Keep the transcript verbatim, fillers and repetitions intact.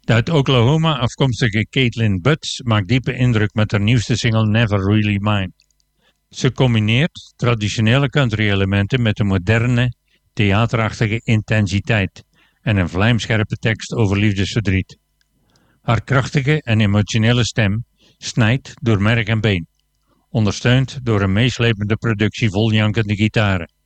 De uit Oklahoma afkomstige Caitlin Butts maakt diepe indruk met haar nieuwste single Never Really Mine. Ze combineert traditionele country-elementen met een moderne, theaterachtige intensiteit en een vlijmscherpe tekst over liefdesverdriet. Haar krachtige en emotionele stem snijdt door merg en been, ondersteund door een meeslepende productie vol jankende gitaren.